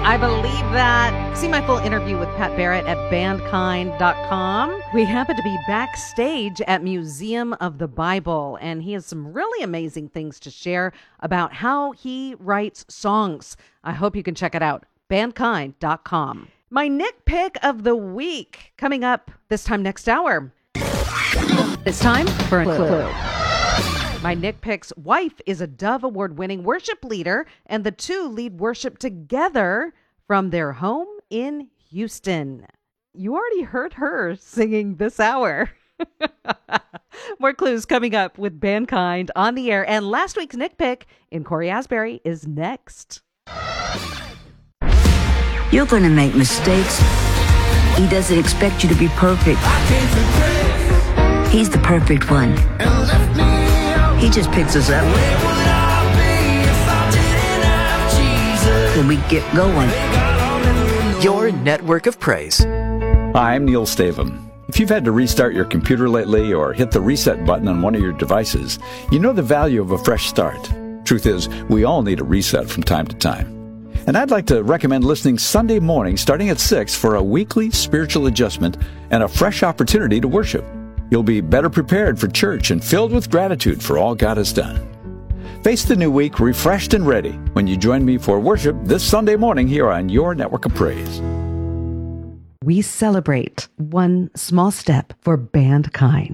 I believe that. See my full interview with Pat Barrett at bandkind.com. We happen to be backstage at Museum of the Bible, and he has some really amazing things to share about how he writes songs. I hope you can check it out. bandkind.com. My nitpick of the week coming up this time next hour. It's time for a clue. My nitpick's wife is a Dove Award-winning worship leader, and the two lead worship together from their home in Houston. You already heard her singing this hour. More clues coming up with Bandkind on the air, and last week's nitpick in Cory Asbury is next. You're going to make mistakes. He doesn't expect you to be perfect. He's the perfect one. He just picks us up when we get going. Your network of praise. Hi, I'm Neil Stavum. If you've had to restart your computer lately or hit the reset button on one of your devices, you know the value of a fresh start. Truth is, we all need a reset from time to time. And I'd like to recommend listening Sunday morning starting at 6 for a weekly spiritual adjustment and a fresh opportunity to worship. You'll be better prepared for church and filled with gratitude for all God has done. Face the new week refreshed and ready when you join me for worship this Sunday morning here on Your Network of Praise. We celebrate one small step for Bandkind.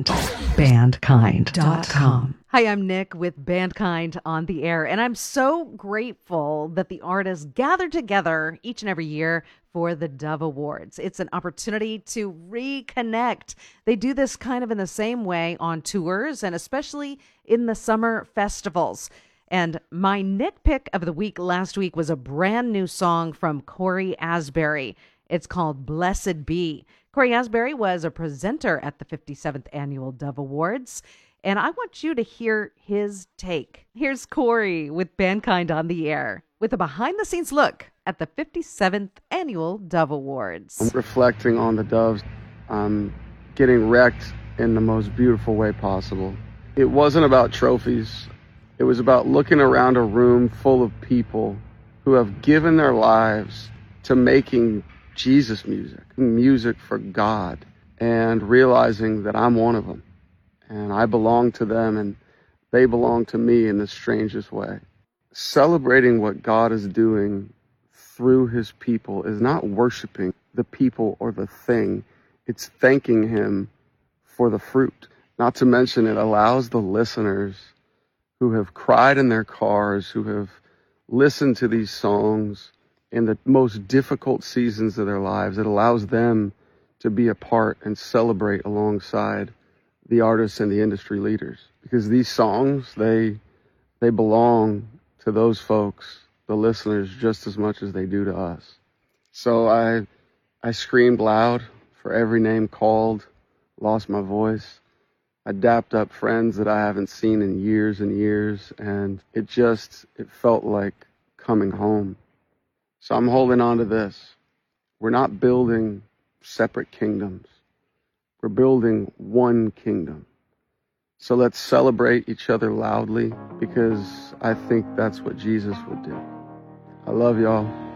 Bandkind.com. Hi, I'm Nick with Bandkind on the air, and I'm so grateful that the artists gather together each and every year for the Dove Awards. It's an opportunity to reconnect. They do this kind of in the same way on tours and especially in the summer festivals. And my nitpick of the week last week was a brand new song from Cory Asbury. It's called Blessed Be. Cory Asbury was a presenter at the 57th Annual Dove Awards, and I want you to hear his take. Here's Cory with Bandkind on the air with a behind-the-scenes look at the 57th Annual Dove Awards. I'm reflecting on the Doves. I'm getting wrecked in the most beautiful way possible. It wasn't about trophies. It was about looking around a room full of people who have given their lives to making Jesus music for God, and realizing that I'm one of them, and I belong to them, and they belong to me in the strangest way. Celebrating what God is doing through his people is not worshiping the people or the thing. It's thanking him for the fruit. Not to mention it allows the listeners who have cried in their cars, who have listened to these songs in the most difficult seasons of their lives, it allows them to be a part and celebrate alongside the artists and the industry leaders. Because these songs, they belong to those folks, the listeners, just as much as they do to us. So I screamed loud for every name called, lost my voice. I dapped up friends that I haven't seen in years and years, and it felt like coming home. So I'm holding on to this. We're not building separate kingdoms. We're building one kingdom. So let's celebrate each other loudly, because I think that's what Jesus would do. I love y'all.